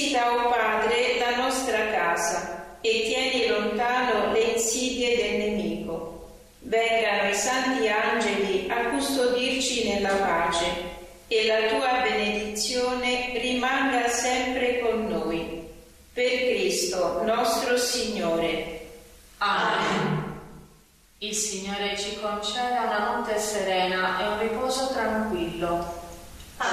Visita, o Padre, la nostra casa e tieni lontano le insidie del nemico. Vengano i santi angeli a custodirci nella pace e la tua benedizione rimanga sempre con noi. Per Cristo nostro Signore. Amen. Il Signore ci conceda una notte serena e un riposo tranquillo.